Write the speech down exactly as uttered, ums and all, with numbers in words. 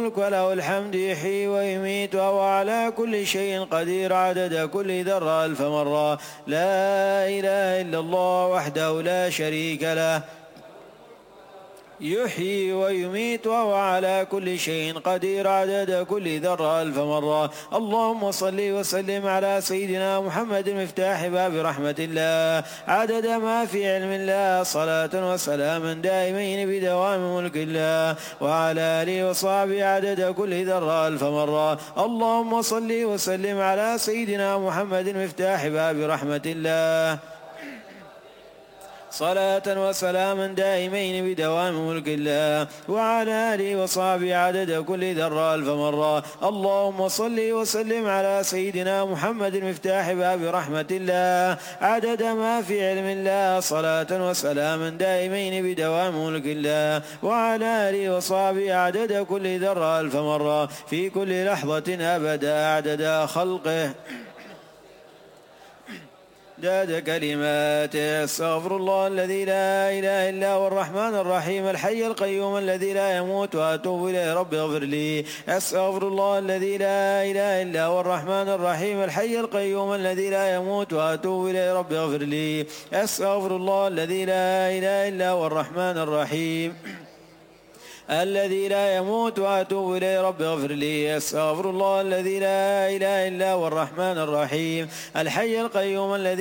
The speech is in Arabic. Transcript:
الملك وله الحمد يحيي ويميت وهو على كل شيء قدير عدد كل ذرة ألف مرة. لا إله إلا الله وحده لا شريك له يحيي ويميت وهو على كل شيء قدير عدد كل ذرة ألف مرة. اللهم صل وسلم على سيدنا محمد مفتاح باب رحمة الله عدد ما في علم الله صلاة وسلاما دائمين بدوام ملك الله وعلى آله وصحبه عدد كل ذرة ألف مرة. اللهم صل وسلم على سيدنا محمد مفتاح باب رحمة الله صلاة وسلاما دائمين بدوام ملك الله وعلى آله وصحبه عدد كل ذرة ألف مرة. اللهم صل وسلم على سيدنا محمد مفتاح باب رحمة الله عدد ما في علم الله صلاة وسلاما دائمين بدوام ملك الله وعلى آله وصحبه عدد كل ذرة ألف مرة في كل لحظة أبدا عدد خلقه عدد كلماته. استغفر الله الذي لا إله إلا هو الرحمن الرحيم الحي القيوم الذي لا يموت وأتوب إليه رب اغفر لي. استغفر الله الذي لا إله إلا هو الرحمن الرحيم الحي القيوم الذي لا يموت وأتوب إليه رب اغفر لي. استغفر الله الذي لا إله إلا هو الرحمن الرحيم الذي لا يموت وأتوب إليه رب اغفر لي. استغفر الله الذي لا إله إلا هو الرحمن الرحيم الحي القيوم الذي